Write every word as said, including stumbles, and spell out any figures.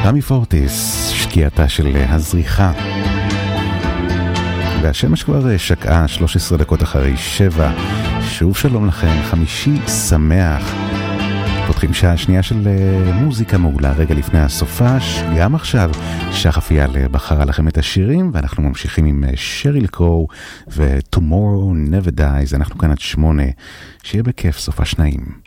רמי פורטיס, שקיעתה של הזריחה. והשמש כבר שקעה שלוש עשרה דקות אחרי שבע. שוב שלום לכם, חמישי שמח. פותחים שעה שנייה של מוזיקה מעולה רגע לפני הסופש. גם עכשיו שחף יעלה בחרה לכם את השירים, ואנחנו ממשיכים עם שריל קרו ו-Tomorrow Never Dies. אנחנו כאן עד שמונה. שיהיה בכיף, סופש נעים.